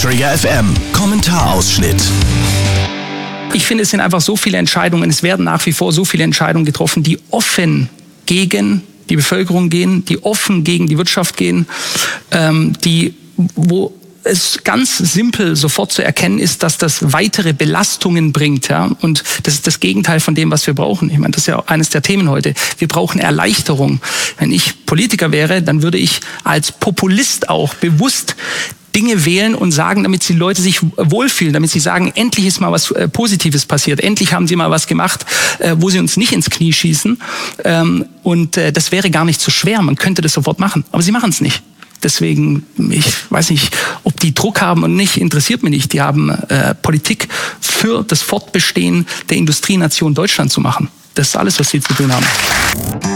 Träger FM. Kommentarausschnitt. Ich finde, es sind einfach so viele Entscheidungen, es werden nach wie vor so viele Entscheidungen getroffen, die offen gegen die Bevölkerung gehen, die offen gegen die Wirtschaft gehen, wo es ganz simpel sofort zu erkennen ist, dass das weitere Belastungen bringt. Ja? Und das ist das Gegenteil von dem, was wir brauchen. Ich meine, das ist ja eines der Themen heute. Wir brauchen Erleichterung. Wenn ich Politiker wäre, dann würde ich als Populist auch bewusst Dinge wählen und sagen, damit die Leute sich wohlfühlen, damit sie sagen, endlich ist mal was Positives passiert, endlich haben sie mal was gemacht, wo sie uns nicht ins Knie schießen. Und das wäre gar nicht so schwer, man könnte das sofort machen, aber sie machen es nicht. Deswegen, ich weiß nicht, ob die Druck haben und nicht, interessiert mich nicht. Die haben Politik für das Fortbestehen der Industrienation Deutschland zu machen. Das ist alles, was sie zu tun haben.